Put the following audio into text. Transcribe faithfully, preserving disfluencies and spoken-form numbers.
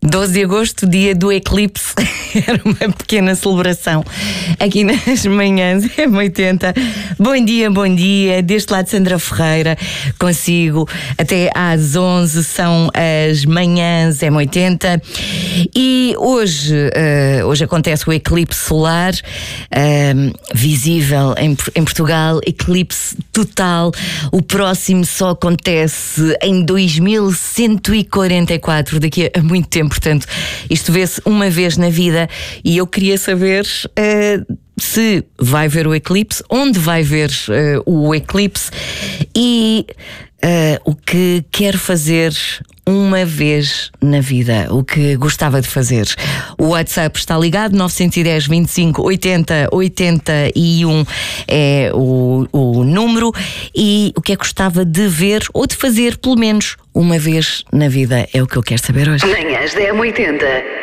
doze de agosto, dia do eclipse. Era uma pequena celebração aqui nas manhãs M oitenta. Bom dia, bom dia. Deste lado, Sandra Ferreira, consigo até às onze. São as manhãs M oitenta. E hoje, uh, hoje acontece o eclipse solar, uh, visível em, em Portugal, eclipse total. O próximo só acontece em dois mil cento e quarenta e quatro, daqui a muito tempo. Portanto, isto vê-se uma vez na vida e eu queria saber uh, se vai ver o eclipse, onde vai ver uh, o eclipse e uh, o que quer fazer uma vez na vida, o que gostava de fazer. O WhatsApp está ligado, nove um zero, vinte e cinco, oitenta, oitenta e um é o, o número. E o que é que gostava de ver ou de fazer pelo menos uma vez na vida é o que eu quero saber hoje. Manhãs da M oitenta.